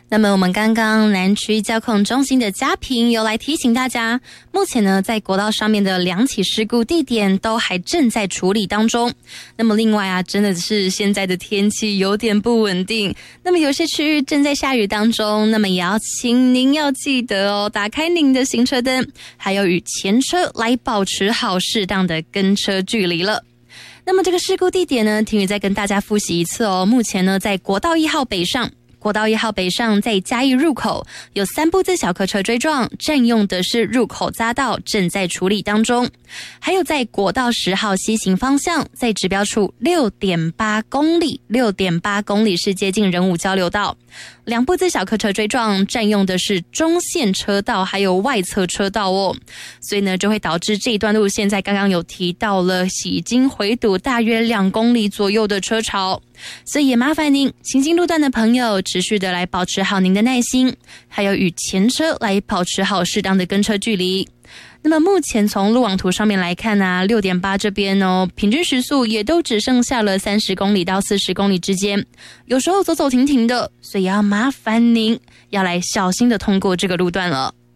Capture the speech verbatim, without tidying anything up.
那么我们刚刚南区交控中心的嘉平有来提醒大家，目前呢在国道上面的两起事故地点都还正在处理当中。那么另外啊，真的是现在的天气有点不稳定，那么有些区域正在下雨当中，那么也要请您要记得哦，打开您的行车灯，还有与前车来保持好适当的跟车距离了。那么这个事故地点呢，婷宇再跟大家复习一次哦。目前呢在国道一号北上，国道一号北上在嘉义入口有三部自小客车追撞，占用的是入口匝道，正在处理当中。还有在国道十号西行方向，在指标处 六点八公里 六点八公里是接近仁武交流道，两部自小客车追撞，占用的是中线车道还有外侧车道哦，所以呢就会导致这一段路现在刚刚有提到了已经回堵大约两公里左右的车潮，所以也麻烦您行经路段的朋友持续的来保持好您的耐心，还有与前车来保持好适当的跟车距离。那么目前从路网图上面来看啊 ,六点八 这边哦，平均时速也都只剩下了三十公里到四十公里之间，有时候走走停停的，所以要麻烦您要来小心的通过这个路段了。